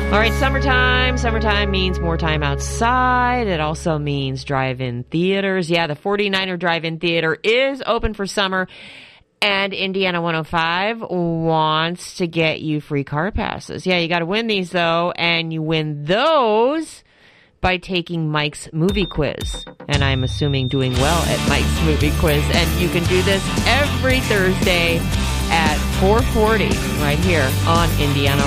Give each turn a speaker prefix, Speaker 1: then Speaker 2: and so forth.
Speaker 1: All right, summertime. Summertime means more time outside. It also means drive-in theaters. Yeah, the 49er Drive-In Theater is open for summer. And Indiana 105 wants to get you free car passes. Yeah, you got to win these, though. And you win those by taking Mike's movie quiz. And I'm assuming doing well at Mike's movie quiz. And you can do this every Thursday at 4:40 right here on Indiana